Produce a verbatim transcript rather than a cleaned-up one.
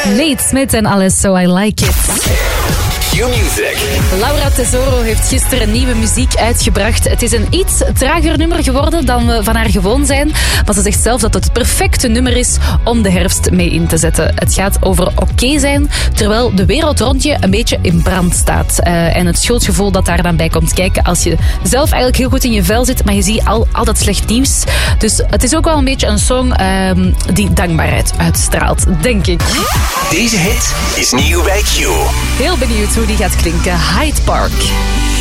Nate Smith en Alles So I Like It. Q-Music. Laura Tesoro heeft gisteren nieuwe muziek uitgebracht. Het is een iets trager nummer geworden dan we van haar gewoon zijn. Maar ze zegt zelf dat het het perfecte nummer is om de herfst mee in te zetten. Het gaat over oké zijn, terwijl de wereld rond je een beetje in brand staat. Uh, en het schuldgevoel dat daar dan bij komt kijken als je zelf eigenlijk heel goed in je vel zit, maar je ziet al, al dat slecht nieuws. Dus het is ook wel een beetje een song uh, die dankbaarheid uitstraalt, denk ik. Deze hit is nieuw bij Q. Heel benieuwd hoe die gaat klinken. Hyde Park.